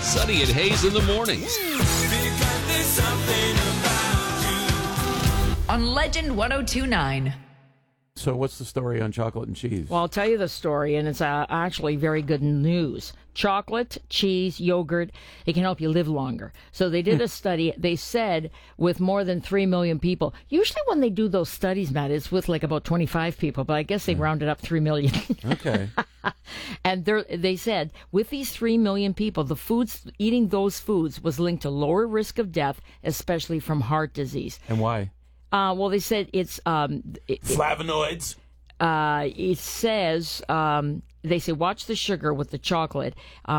Sunny and Hayes in the mornings. On Legend 1029. So what's the story on chocolate and cheese? Well, I'll tell you the story, and it's actually very good news. Chocolate, cheese, yogurt, it can help you live longer. So they did a study. They said with more than 3 million people. Usually when they do those studies, Matt, it's with like about 25 people, but I guess they rounded up 3 million. Okay. And they said with these 3 million people, the foods, eating those foods was linked to lower risk of death, especially from heart disease. And why? Well, they said it's... Flavonoids. It says, they say, watch the sugar with the chocolate.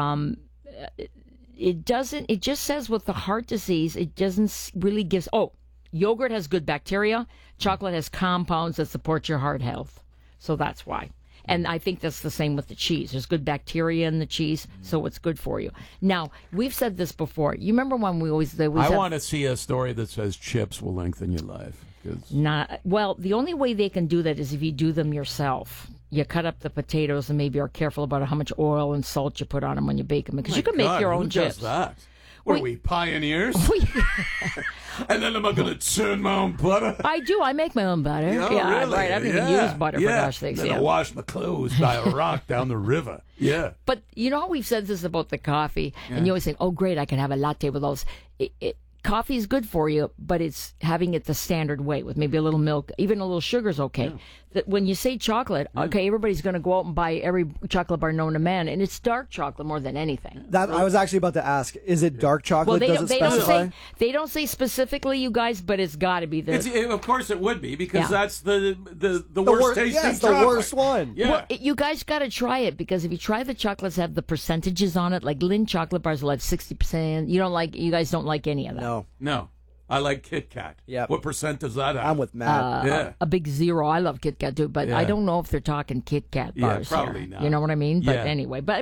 It just says with the heart disease, it doesn't really give... Oh, yogurt has good bacteria. Chocolate has compounds that support your heart health. So that's why. And I think that's the same with the cheese. There's good bacteria in the cheese, so it's good for you. Now, we've said this before. You remember when we always I want to see a story that says chips will lengthen your life. Well, the only way they can do that is if you do them yourself. You cut up the potatoes and maybe are careful about how much oil and salt you put on them when you bake them, because you can make your own chips. Who does that? What are we, pioneers? And then am I going to churn my own butter? I do. I make my own butter. Oh, Yeah, really? right. I don't even use butter, for gosh sakes. Then I wash my clothes by a rock down the river. Yeah. But you know how we've said this about the coffee, and you always say, oh, great, I can have a latte with those. Coffee is good for you, but it's having it the standard way with maybe a little milk, even a little sugar is okay. Yeah. That when you say chocolate, okay, everybody's going to go out and buy every chocolate bar known to man, and it's dark chocolate more than anything. That I was actually about to ask: is it dark chocolate? Well, Does it specify? They don't say specifically, you guys, but it's got to be the. Of course, it would be because that's the worst tasting. Yes, chocolate. the worst one. Yeah. Well, you guys got to try it, because if you try the chocolates that have the percentages on it, like Lindt chocolate bars will have 60%. You guys don't like any of that. No. I like Kit Kat. Yep. What percent does that have? I'm with Matt. A big 0. I love Kit Kat too, but I don't know if they're talking Kit Kat bars. Yeah, probably here. not. You know what I mean? But anyway, when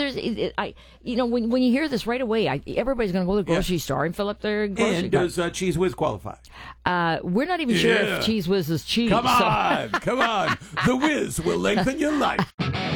you hear this right away, everybody's going to go to the grocery store and fill up their grocery cart. Does Cheese Whiz qualify? We're not even sure if Cheese Whiz is cheese. Come on. The Whiz will lengthen your life.